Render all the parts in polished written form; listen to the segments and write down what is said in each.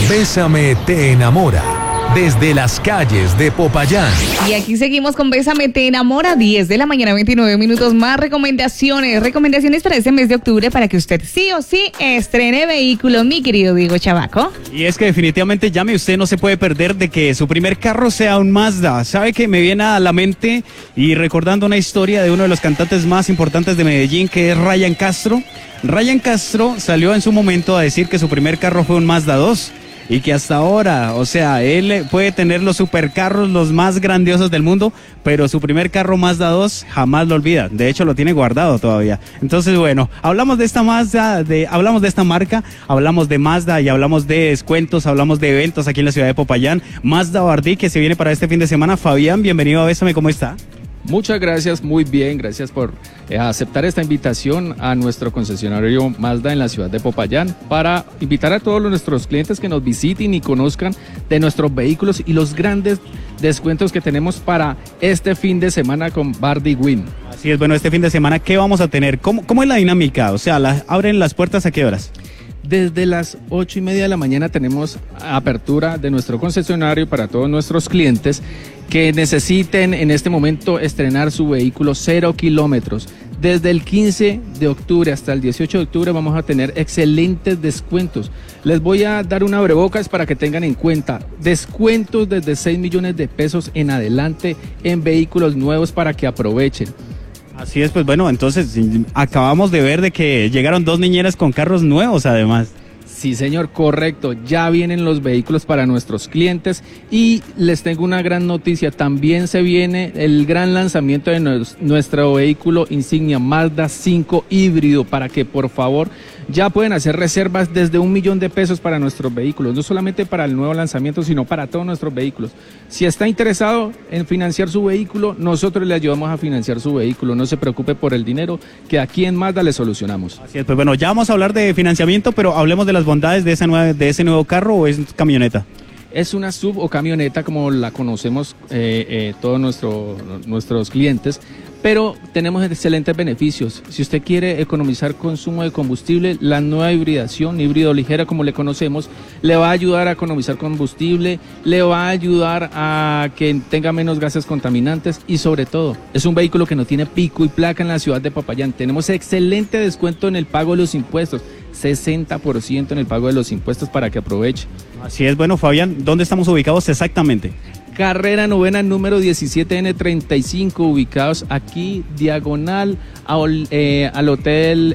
Bésame te enamora. Desde las calles de Popayán. Y aquí seguimos con Bésame te enamora, 10 de la mañana, 29 minutos más. Recomendaciones para este mes de octubre para que usted sí o sí estrene vehículo, mi querido Diego Chavaco. Y es que definitivamente, Yami, usted no se puede perder de que su primer carro sea un Mazda. ¿Sabe que me viene a la mente y recordando una historia de uno de los cantantes más importantes de Medellín, que es Ryan Castro? Ryan Castro salió en su momento a decir que su primer carro fue un Mazda 2. Y que hasta ahora, o sea, él puede tener los supercarros, los más grandiosos del mundo, pero su primer carro Mazda 2 jamás lo olvida. De hecho, lo tiene guardado todavía. Entonces, bueno, hablamos de esta Mazda, hablamos de esta marca, hablamos de Mazda y hablamos de descuentos, hablamos de eventos aquí en la ciudad de Popayán. Mazda Bardí, que se viene para este fin de semana. Fabián, bienvenido a Bésame, ¿cómo está? Muchas gracias, muy bien, gracias por aceptar esta invitación a nuestro concesionario Mazda en la ciudad de Popayán para invitar a todos nuestros clientes que nos visiten y conozcan de nuestros vehículos y los grandes descuentos que tenemos para este fin de semana con Bardí Win. Así es, bueno, este fin de semana, ¿qué vamos a tener? ¿Cómo es la dinámica? O sea, ¿abren las puertas a qué horas? Desde las 8:30 de la mañana tenemos apertura de nuestro concesionario para todos nuestros clientes que necesiten en este momento estrenar su vehículo 0 kilómetros. Desde el 15 de octubre hasta el 18 de octubre vamos a tener excelentes descuentos. Les voy a dar un abrebocas para que tengan en cuenta descuentos desde 6 millones de pesos en adelante en vehículos nuevos para que aprovechen. Así es, pues bueno, entonces acabamos de ver de que llegaron 2 niñeras con carros nuevos además. Sí, señor, correcto. Ya vienen los vehículos para nuestros clientes y les tengo una gran noticia. También se viene el gran lanzamiento de nuestro vehículo insignia Mazda 5 híbrido para que por favor ya pueden hacer reservas desde 1 millón de pesos para nuestros vehículos, no solamente para el nuevo lanzamiento, sino para todos nuestros vehículos. Si está interesado en financiar su vehículo, nosotros le ayudamos a financiar su vehículo. No se preocupe por el dinero, que aquí en Mazda le solucionamos. Así es, pues bueno, ya vamos a hablar de financiamiento, pero hablemos de las bondades de ese nuevo carro, ¿o es camioneta? Es una sub o camioneta como la conocemos todos nuestros clientes, pero tenemos excelentes beneficios. Si usted quiere economizar consumo de combustible, la nueva hibridación, híbrido ligera como le conocemos, le va a ayudar a economizar combustible, le va a ayudar a que tenga menos gases contaminantes y sobre todo, es un vehículo que no tiene pico y placa en la ciudad de Popayán. Tenemos excelente descuento en el pago de los impuestos, 60% en el pago de los impuestos para que aproveche. Así es, bueno, Fabián, ¿dónde estamos ubicados exactamente? Carrera Novena, número 17N35, ubicados aquí, diagonal al hotel,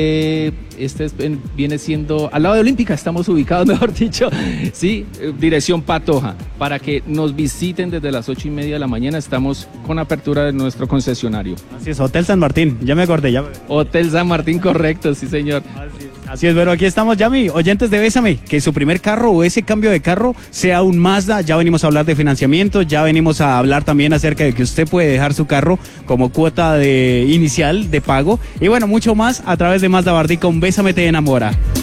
viene siendo al lado de Olímpica, estamos ubicados, mejor dicho, sí, dirección Patoja, para que nos visiten desde las 8:30 de la mañana, estamos con apertura de nuestro concesionario. Así es, Hotel San Martín, ya me acordé, ya. Hotel San Martín, correcto, sí señor. Así es, bueno, aquí estamos, Yami, oyentes de Bésame, que su primer carro o ese cambio de carro sea un Mazda. Ya venimos a hablar de financiamiento, ya venimos a hablar también acerca de que usted puede dejar su carro como cuota inicial de pago y bueno, mucho más a través de Mazda Bardí con Bésame te enamora.